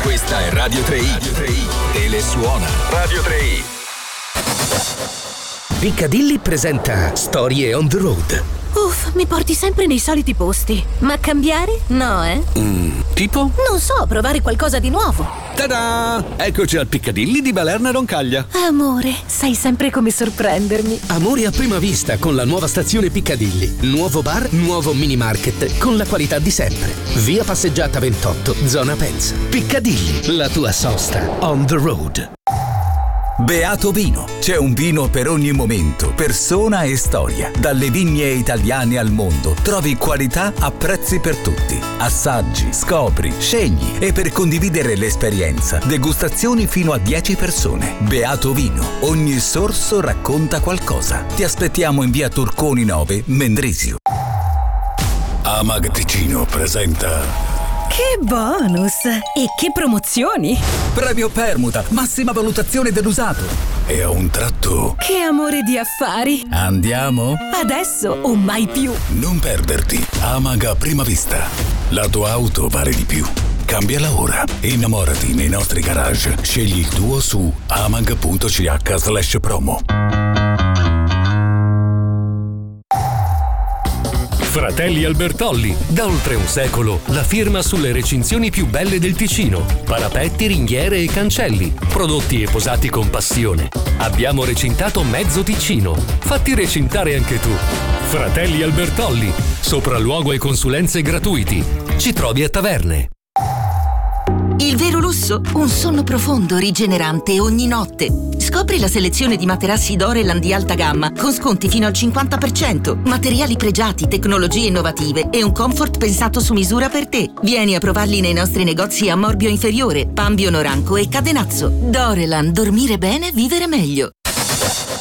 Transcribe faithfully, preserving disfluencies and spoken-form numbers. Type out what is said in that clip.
Questa è Radio tre i. Radio tre i. Telesuona. Radio tre i. Piccadilly presenta Storie on the road. Uff, mi porti sempre nei soliti posti. Ma cambiare? No, eh? Mm, tipo? Non so, provare qualcosa di nuovo. Ta-da! Eccoci al Piccadilly di Balerna Roncaglia. Amore, sai sempre come sorprendermi. Amore a prima vista con la nuova stazione Piccadilly. Nuovo bar, nuovo mini market con la qualità di sempre. Via Passeggiata ventotto, zona Penza. Piccadilly, la tua sosta on the road. Beato Vino. C'è un vino per ogni momento, persona e storia. Dalle vigne italiane al mondo trovi qualità a prezzi per tutti. Assaggi, scopri, scegli e per condividere l'esperienza, degustazioni fino a dieci persone. Beato Vino. Ogni sorso racconta qualcosa. Ti aspettiamo in via Turconi nove, Mendrisio. Amag Ticino presenta Che bonus! E che promozioni! Premio permuta, massima valutazione dell'usato. e a un tratto Che amore di affari! Andiamo? Adesso o mai più! non perderti Amag a prima vista. La tua auto vale di più. Cambiala ora. Innamorati nei nostri garage. Scegli il tuo su amag.ch slash promo. Fratelli Albertolli, da oltre un secolo, la firma sulle recinzioni più belle del Ticino. Parapetti, ringhiere e cancelli, prodotti e posati con passione. Abbiamo recintato mezzo Ticino. Fatti recintare anche tu. Fratelli Albertolli, sopralluogo e consulenze gratuiti. Ci trovi a Taverne. Il vero lusso? Un sonno profondo, rigenerante ogni notte. Scopri la selezione di materassi Doreland di alta gamma con sconti fino al cinquanta per cento, materiali pregiati, tecnologie innovative e un comfort pensato su misura per te. Vieni a provarli nei nostri negozi a Morbio Inferiore, Pambio Noranco e Cadenazzo. Doreland, dormire bene, vivere meglio.